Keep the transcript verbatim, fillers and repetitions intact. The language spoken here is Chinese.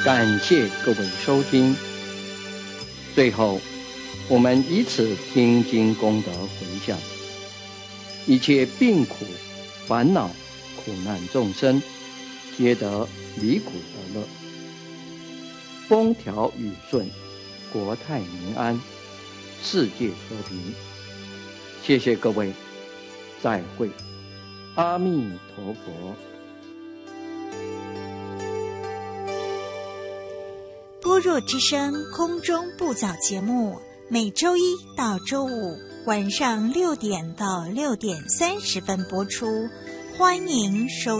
感谢各位收听。最后，我们以此听经功德回向，一切病苦、烦恼、苦难众生，皆得离苦得乐，风调雨顺，国泰民安，世界和平。谢谢各位，再会，阿弥陀佛。 般若之声空中布教节目，每周一到周五晚上六点到六点三十分播出，欢迎收听。